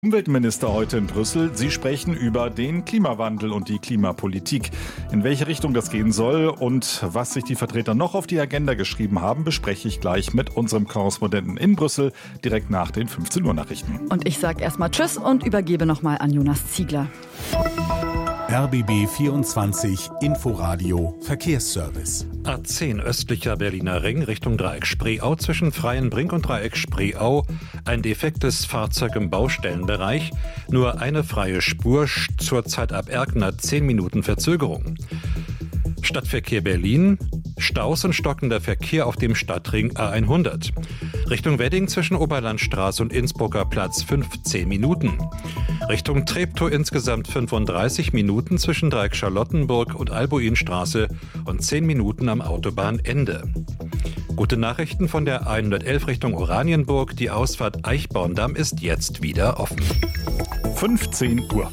Umweltminister heute in Brüssel. Sie sprechen über den Klimawandel und die Klimapolitik. In welche Richtung das gehen soll und was sich die Vertreter noch auf die Agenda geschrieben haben, bespreche ich gleich mit unserem Korrespondenten in Brüssel, direkt nach den 15 Uhr Nachrichten. Und ich sage erstmal Tschüss und übergebe nochmal an Jonas Ziegler. RBB 24 Inforadio Verkehrsservice. A10 östlicher Berliner Ring Richtung Dreieck Spreeau zwischen Freienbrink und Dreieck Spreeau. Ein defektes Fahrzeug im Baustellenbereich. Nur eine freie Spur, zurzeit ab Erkner 10 Minuten Verzögerung. Stadtverkehr Berlin, Staus und stockender Verkehr auf dem Stadtring A100. Richtung Wedding zwischen Oberlandstraße und Innsbrucker Platz 15 Minuten. Richtung Treptow insgesamt 35 Minuten zwischen Dreieck Charlottenburg und Albuinstraße und 10 Minuten am Autobahnende. Gute Nachrichten von der 111 Richtung Oranienburg. Die Ausfahrt Eichborndamm ist jetzt wieder offen. 15 Uhr.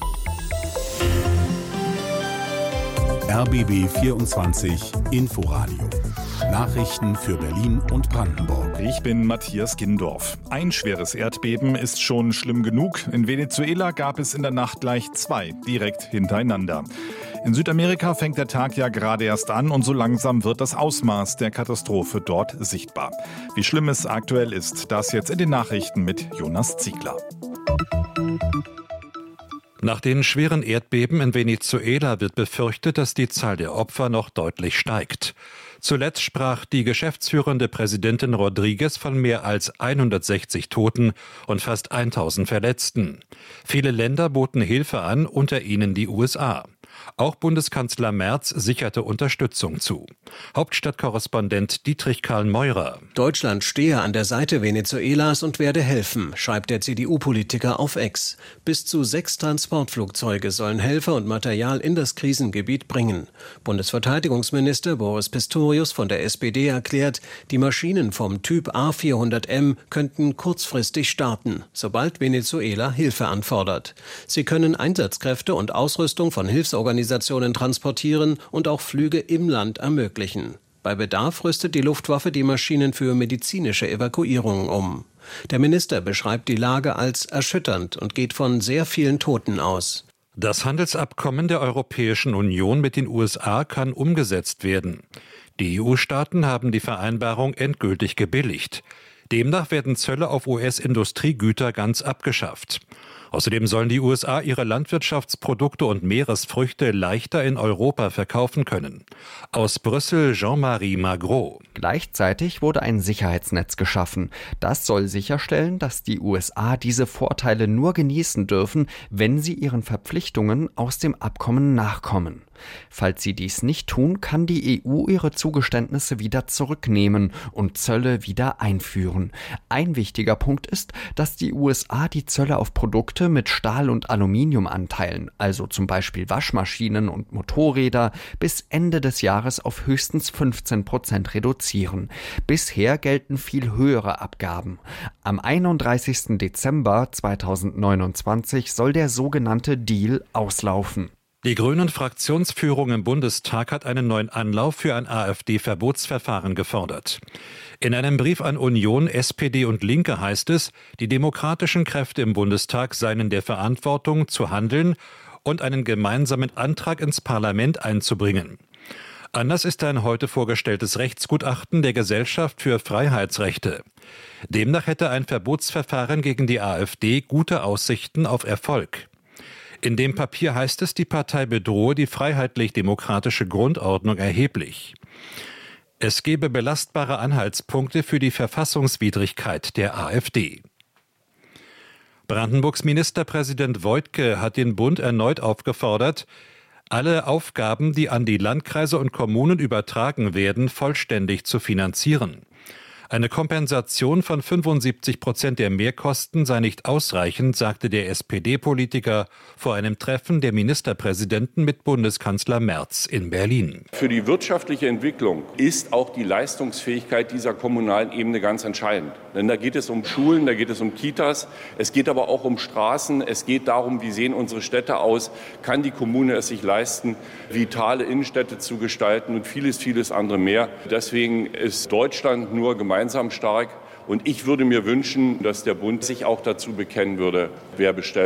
RBB 24 Inforadio. Nachrichten für Berlin und Brandenburg. Ich bin Matthias Gindorf. Ein schweres Erdbeben ist schon schlimm genug. In Venezuela gab es in der Nacht gleich 2, direkt hintereinander. In Südamerika fängt der Tag ja gerade erst an und so langsam wird das Ausmaß der Katastrophe dort sichtbar. Wie schlimm es aktuell ist, das jetzt in den Nachrichten mit Jonas Ziegler. Nach den schweren Erdbeben in Venezuela wird befürchtet, dass die Zahl der Opfer noch deutlich steigt. Zuletzt sprach die geschäftsführende Präsidentin Rodriguez von mehr als 160 Toten und fast 1000 Verletzten. Viele Länder boten Hilfe an, unter ihnen die USA. Auch Bundeskanzler Merz sicherte Unterstützung zu. Hauptstadtkorrespondent Dietrich Karl Meurer. Deutschland stehe an der Seite Venezuelas und werde helfen, schreibt der CDU-Politiker auf X. Bis zu 6 Transportflugzeuge sollen Helfer und Material in das Krisengebiet bringen. Bundesverteidigungsminister Boris Pistorius von der SPD erklärt, die Maschinen vom Typ A400M könnten kurzfristig starten, sobald Venezuela Hilfe anfordert. Sie können Einsatzkräfte und Ausrüstung von Hilfsorganisationen transportieren und auch Flüge im Land ermöglichen. Bei Bedarf rüstet die Luftwaffe die Maschinen für medizinische Evakuierungen um. Der Minister beschreibt die Lage als erschütternd und geht von sehr vielen Toten aus. Das Handelsabkommen der Europäischen Union mit den USA kann umgesetzt werden. Die EU-Staaten haben die Vereinbarung endgültig gebilligt. Demnach werden Zölle auf US-Industriegüter ganz abgeschafft. Außerdem sollen die USA ihre Landwirtschaftsprodukte und Meeresfrüchte leichter in Europa verkaufen können. Aus Brüssel Jean-Marie Magro. Gleichzeitig wurde ein Sicherheitsnetz geschaffen. Das soll sicherstellen, dass die USA diese Vorteile nur genießen dürfen, wenn sie ihren Verpflichtungen aus dem Abkommen nachkommen. Falls sie dies nicht tun, kann die EU ihre Zugeständnisse wieder zurücknehmen und Zölle wieder einführen. Ein wichtiger Punkt ist, dass die USA die Zölle auf Produkte mit Stahl- und Aluminiumanteilen, also zum Beispiel Waschmaschinen und Motorräder, bis Ende des Jahres auf höchstens 15% reduzieren. Bisher gelten viel höhere Abgaben. Am 31. Dezember 2029 soll der sogenannte Deal auslaufen. Die Grünen-Fraktionsführung im Bundestag hat einen neuen Anlauf für ein AfD-Verbotsverfahren gefordert. In einem Brief an Union, SPD und Linke heißt es, die demokratischen Kräfte im Bundestag seien in der Verantwortung zu handeln und einen gemeinsamen Antrag ins Parlament einzubringen. Anders ist ein heute vorgestelltes Rechtsgutachten der Gesellschaft für Freiheitsrechte. Demnach hätte ein Verbotsverfahren gegen die AfD gute Aussichten auf Erfolg. In dem Papier heißt es, die Partei bedrohe die freiheitlich-demokratische Grundordnung erheblich. Es gebe belastbare Anhaltspunkte für die Verfassungswidrigkeit der AfD. Brandenburgs Ministerpräsident Woidke hat den Bund erneut aufgefordert, alle Aufgaben, die an die Landkreise und Kommunen übertragen werden, vollständig zu finanzieren. Eine Kompensation von 75% der Mehrkosten sei nicht ausreichend, sagte der SPD-Politiker vor einem Treffen der Ministerpräsidenten mit Bundeskanzler Merz in Berlin. Für die wirtschaftliche Entwicklung ist auch die Leistungsfähigkeit dieser kommunalen Ebene ganz entscheidend. Denn da geht es um Schulen, da geht es um Kitas, es geht aber auch um Straßen, es geht darum, wie sehen unsere Städte aus, kann die Kommune es sich leisten, vitale Innenstädte zu gestalten und vieles, vieles andere mehr. Deswegen ist Deutschland nur gemeinsam stark. Und ich würde mir wünschen, dass der Bund sich auch dazu bekennen würde, wer bestellt.